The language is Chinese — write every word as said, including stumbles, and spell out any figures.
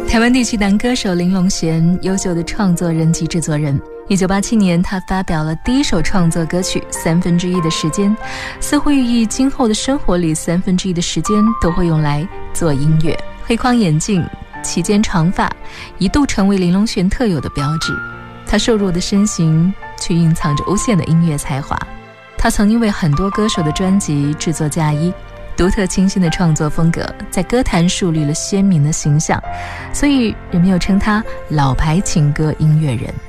台湾地区男歌手林隆璇，优秀的创作人及制作人。一九八七年，他发表了第一首创作歌曲《三分之一的时间》，似乎寓意今后的生活里三分之一的时间都会用来做音乐。黑框眼镜，齐肩长发，一度成为林隆璇特有的标志。他瘦弱的身形却蕴藏着无限的音乐才华。他曾经为很多歌手的专辑制作嫁衣，独特清新的创作风格在歌坛树立了鲜明的形象，所以人们又称他老牌情歌音乐人。